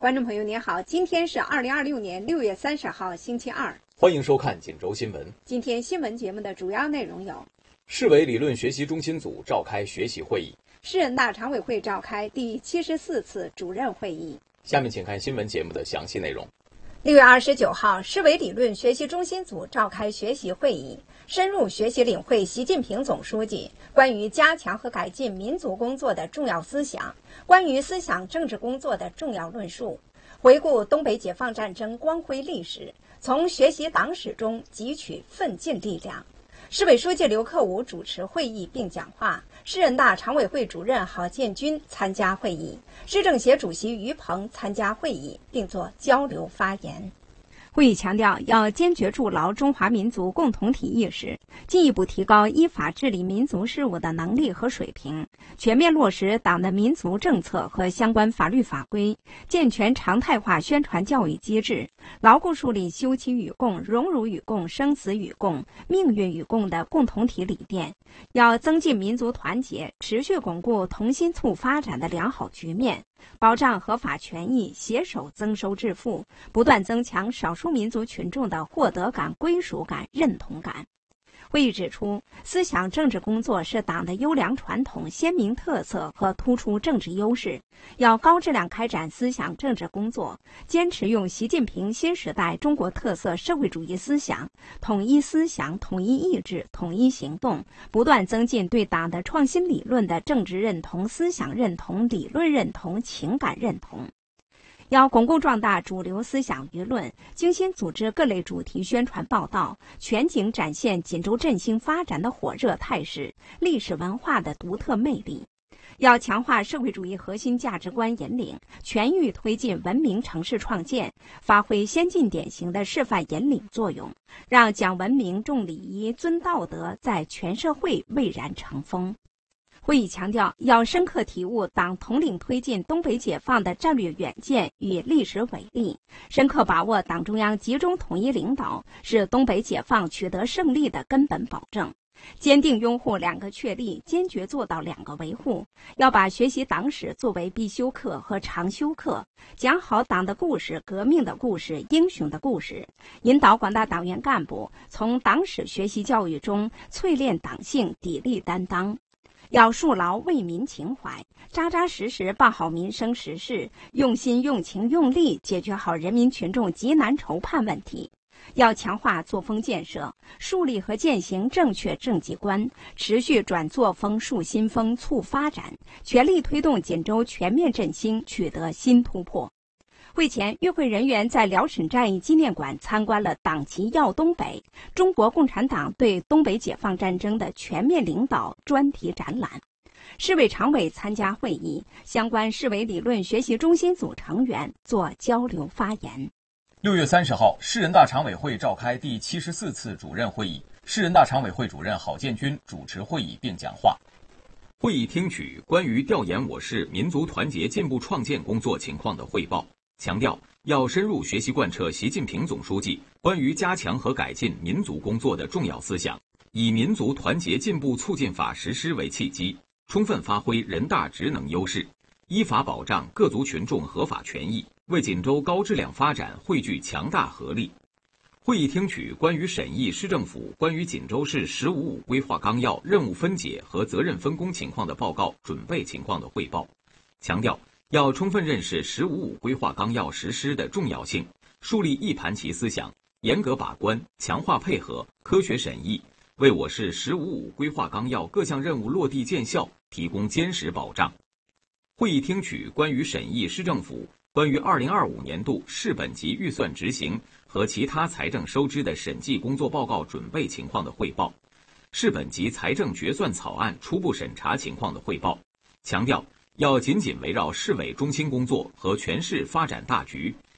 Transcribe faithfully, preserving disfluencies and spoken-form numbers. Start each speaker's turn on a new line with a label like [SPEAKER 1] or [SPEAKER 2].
[SPEAKER 1] 观众朋友您好，今天是二零二六年六月三十号星期二，
[SPEAKER 2] 欢迎收看锦州新闻。
[SPEAKER 1] 今天新闻节目的主要内容有：
[SPEAKER 2] 市委理论学习中心组召开学习会议，
[SPEAKER 1] 市人大常委会召开第七十四次主任会议。
[SPEAKER 2] 下面请看新闻节目的详细内容。
[SPEAKER 1] 六月二十九号，市委理论学习中心组召开学习会议，深入学习领会习近平总书记关于加强和改进民族工作的重要思想，关于思想政治工作的重要论述，回顾东北解放战争光辉历史，从学习党史中汲取奋进力量。市委书记刘克武主持会议并讲话，市人大常委会主任郝建军参加会议，市政协主席于鹏参加会议并作交流发言。会议强调，要坚决筑牢中华民族共同体意识，进一步提高依法治理民族事务的能力和水平，全面落实党的民族政策和相关法律法规，健全常态化宣传教育机制，牢固树立休戚与共、荣辱与共、生死与共、命运与共的共同体理念。要增进民族团结，持续巩固同心促发展的良好局面，保障合法权益，携手增收致富，不断增强少数民族群众的获得感、归属感、认同感。会议指出，思想政治工作是党的优良传统、鲜明特色和突出政治优势，要高质量开展思想政治工作，坚持用习近平新时代中国特色社会主义思想，统一思想、统一意志、统一行动，不断增进对党的创新理论的政治认同、思想认同、理论认同、情感认同。要巩固壮大主流思想舆论，精心组织各类主题宣传报道，全景展现锦州振兴发展的火热态势、历史文化的独特魅力。要强化社会主义核心价值观引领，全域推进文明城市创建，发挥先进典型的示范引领作用，让讲文明、重礼仪、尊道德在全社会蔚然成风。会议强调，要深刻体悟党统领推进东北解放的战略远见与历史伟力，深刻把握党中央集中统一领导是东北解放取得胜利的根本保证，坚定拥护两个确立，坚决做到两个维护。要把学习党史作为必修课和常修课，讲好党的故事、革命的故事、英雄的故事，引导广大党员干部从党史学习教育中淬炼党性，砥砺担当。要树牢为民情怀，扎扎实实办好民生实事，用心用情用力解决好人民群众急难愁盼问题。要强化作风建设，树立和践行正确政绩观，持续转作风树新风促发展，全力推动锦州全面振兴取得新突破。会前，与会人员在辽沈战役纪念馆参观了党旗耀东北、中国共产党对东北解放战争的全面领导专题展览。市委常委参加会议，相关市委理论学习中心组成员做交流发言。
[SPEAKER 2] 六月三十号，市人大常委会召开第七十四次主任会议，市人大常委会主任郝建军主持会议并讲话。会议听取关于调研我市民族团结进步创建工作情况的汇报，强调要深入学习贯彻习近平总书记关于加强和改进民族工作的重要思想，以民族团结进步促进法实施为契机，充分发挥人大职能优势，依法保障各族群众合法权益，为锦州高质量发展汇聚强大合力。会议听取关于审议市政府关于锦州市“十五五”规划纲要任务分解和责任分工情况的报告准备情况的汇报，强调要充分认识“十五五”规划纲要实施的重要性，树立一盘棋思想，严格把关，强化配合，科学审议，为我市“十五五”规划纲要各项任务落地见效提供坚实保障。会议听取关于审议市政府关于二零二五年度市本级预算执行和其他财政收支的审计工作报告准备情况的汇报，市本级财政决算草案初步审查情况的汇报，强调要紧紧围绕市委中心工作和全市发展大局，